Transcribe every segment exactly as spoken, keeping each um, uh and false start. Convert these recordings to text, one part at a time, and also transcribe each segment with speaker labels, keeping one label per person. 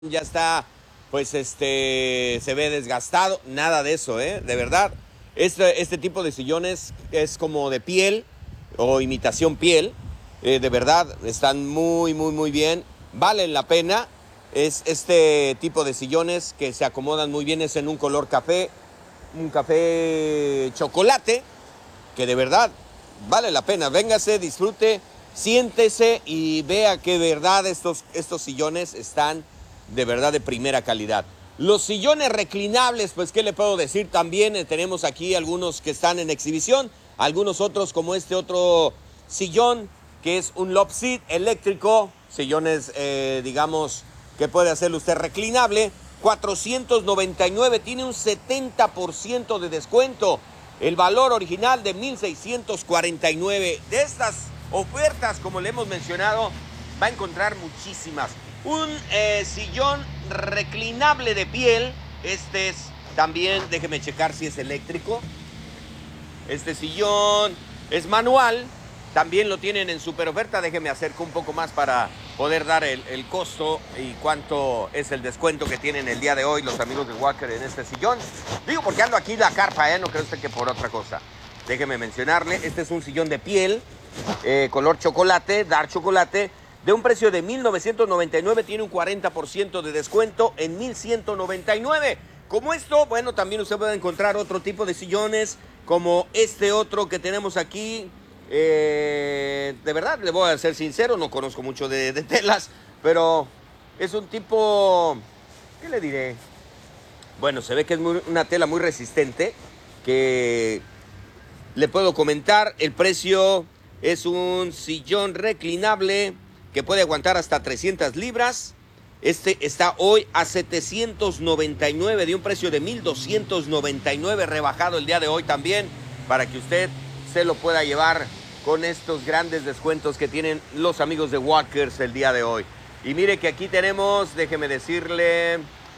Speaker 1: ya está, pues este, se ve desgastado, nada de eso, ¿eh? De verdad, este, este tipo de sillones es como de piel o imitación piel, eh, de verdad, están muy, muy, muy bien, valen la pena. Es este tipo de sillones que se acomodan muy bien, es en un color café, un café chocolate, que de verdad vale la pena. Véngase, disfrute, siéntese y vea que de verdad estos, estos sillones están de verdad de primera calidad. Los sillones reclinables, pues qué le puedo decir también, eh, tenemos aquí algunos que están en exhibición, algunos otros como este otro sillón que es un love seat eléctrico, sillones eh, digamos que puede hacerlo usted reclinable, cuatrocientos noventa y nueve, tiene un setenta por ciento de descuento. El valor original de mil seiscientos cuarenta y nueve. De estas ofertas, como le hemos mencionado, va a encontrar muchísimas. Un eh, sillón reclinable de piel. Este es también, déjeme checar si es eléctrico. Este sillón es manual. También lo tienen en super oferta. Déjeme acercar un poco más para poder dar el, el costo y cuánto es el descuento que tienen el día de hoy los amigos de Walker en este sillón. Digo porque ando aquí la carpa, ¿eh? No creo usted que por otra cosa. Déjeme mencionarle, este es un sillón de piel, eh, color chocolate, dark chocolate, de un precio de mil novecientos noventa y nueve, tiene un cuarenta por ciento de descuento en mil ciento noventa y nueve. Como esto, bueno, también usted puede encontrar otro tipo de sillones, como este otro que tenemos aquí. Eh, de verdad, le voy a ser sincero, no conozco mucho de, de telas, pero es un tipo, ¿qué le diré? Bueno, se ve que es muy, una tela muy resistente, que le puedo comentar, el precio es un sillón reclinable que puede aguantar hasta trescientas libras. Este está hoy a setecientos noventa y nueve, de un precio de mil doscientos noventa y nueve, rebajado el día de hoy también, para que usted se lo pueda llevar con estos grandes descuentos que tienen los amigos de Walkers el día de hoy. Y mire que aquí tenemos, déjeme decirle,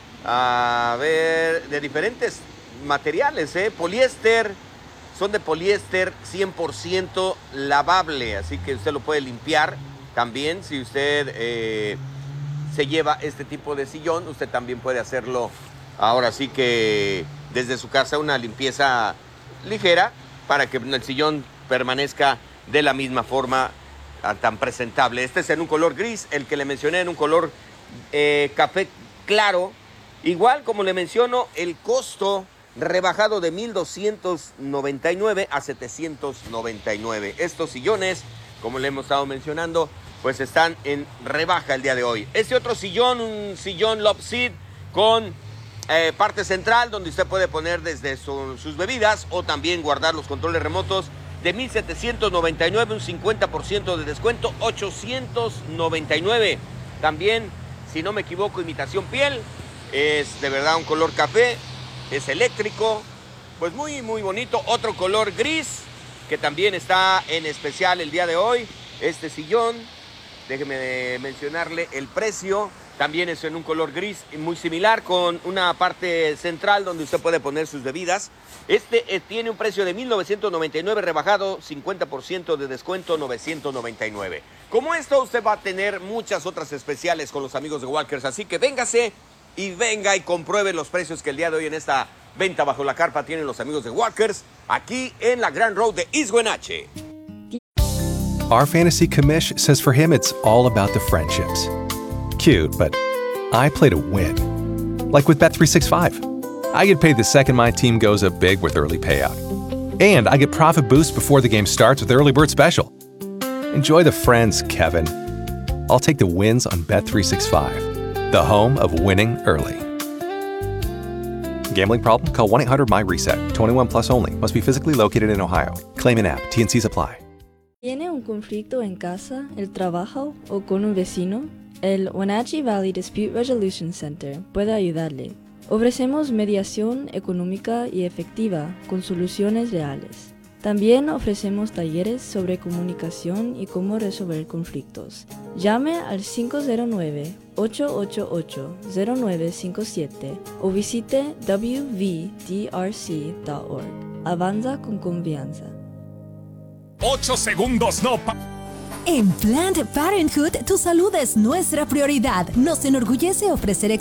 Speaker 1: a ver, de diferentes materiales, ¿eh? Poliéster, son de poliéster cien por ciento lavable, así que usted lo puede limpiar también. Si usted eh, se lleva este tipo de sillón, usted también puede hacerlo ahora sí que desde su casa, una limpieza ligera para que el sillón permanezca de la misma forma tan presentable. Este es en un color gris, el que le mencioné en un color eh, café claro. Igual, como le menciono, el costo rebajado de mil doscientos noventa y nueve a setecientos noventa y nueve. Estos sillones, como le hemos estado mencionando, pues están en rebaja el día de hoy. Este otro sillón, un sillón love seat con eh, parte central, donde usted puede poner desde su, sus bebidas o también guardar los controles remotos, de mil setecientos noventa y nueve, un cincuenta por ciento de descuento, ochocientos noventa y nueve. También, si no me equivoco, imitación piel, es de verdad un color café, es eléctrico, pues muy, muy bonito. Otro color gris, que también está en especial el día de hoy, este sillón, déjeme mencionarle el precio. También es en un color gris muy similar, con una parte central donde usted puede poner sus bebidas. Este eh, tiene un precio de mil novecientos noventa y nueve, rebajado cincuenta por ciento de descuento, novecientos noventa y nueve. Como esto, usted va a tener muchas otras especiales con los amigos de Walkers. Así que véngase y venga y compruebe los precios que el día de hoy en esta venta bajo la carpa tienen los amigos de Walkers aquí en la Grand Road de East Wenatchee.
Speaker 2: Our fantasy commish says for him it's all about the friendships. Cute, but I play to win. Like with Bet three sixty-five. I get paid the second my team goes up big with early payout. And I get profit boost before the game starts with Early Bird Special. Enjoy the friends, Kevin. I'll take the wins on Bet three sixty-five, the home of winning early. Gambling problem? Call one eight hundred M Y RESET. twenty-one plus only. Must be physically located in Ohio. Claim in app. T N Cs apply.
Speaker 3: ¿Tiene un conflicto en casa, el trabajo o con un vecino? El Wenatchee Valley Dispute Resolution Center puede ayudarle. Ofrecemos mediación económica y efectiva con soluciones reales. También ofrecemos talleres sobre comunicación y cómo resolver conflictos. Llame al cinco cero nueve, ocho ocho ocho, cero nueve cinco siete o visite w v d r c punto org. Avanza con confianza.
Speaker 4: Ocho segundos no pa En Planned Parenthood, tu salud es nuestra prioridad. Nos enorgullece ofrecer